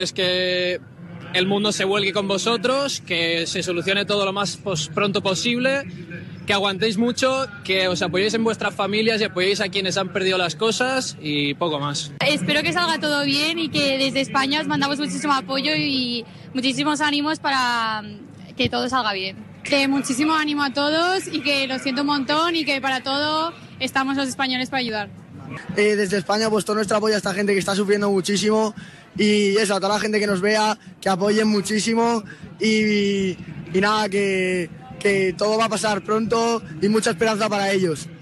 es que el mundo se vuelque con vosotros, que se solucione todo lo más pronto posible, que aguantéis mucho, que os apoyéis en vuestras familias y apoyéis a quienes han perdido las cosas y poco más. Espero que salga todo bien y que desde España os mandamos muchísimo apoyo y muchísimos ánimos para que todo salga bien. Que muchísimo ánimo a todos y que lo siento un montón y que para todo estamos los españoles para ayudar. Desde España pues todo nuestro apoyo a esta gente que está sufriendo muchísimo y eso, a toda la gente que nos vea, que apoyen muchísimo y nada, que todo va a pasar pronto y mucha esperanza para ellos.